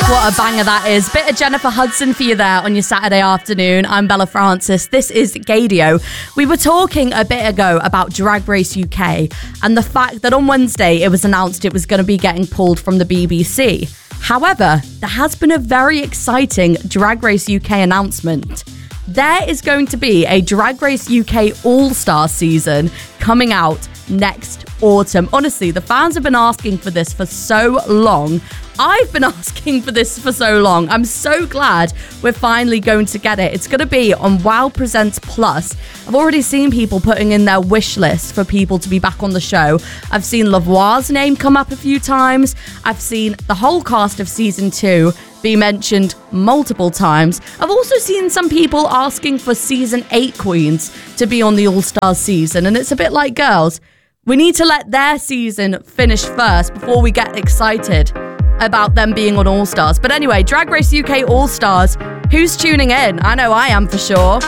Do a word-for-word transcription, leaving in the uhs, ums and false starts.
What a banger that is. Bit of Jennifer Hudson for you there on your Saturday afternoon. I'm Bella Francis. This is Gaydio. We were talking a bit ago about Drag Race U K and the fact that on Wednesday it was announced it was going to be getting pulled from the B B C. However, there has been a very exciting Drag Race U K announcement. There is going to be a Drag Race U K All-Star season coming out next autumn. Honestly, the fans have been asking for this for so long. I've been asking for this for so long. I'm so glad we're finally going to get it. It's going to be on Wow Presents Plus. I've already seen people putting in their wish list for people to be back on the show. I've seen Lavoie's name come up a few times. I've seen the whole cast of season two be mentioned multiple times. I've also seen some people asking for season eight queens to be on the All-Stars season. And it's a bit like, girls, we need to let their season finish first before we get excited about them being on All-Stars. But anyway, Drag Race U K All-Stars, who's tuning in? I know I am for sure.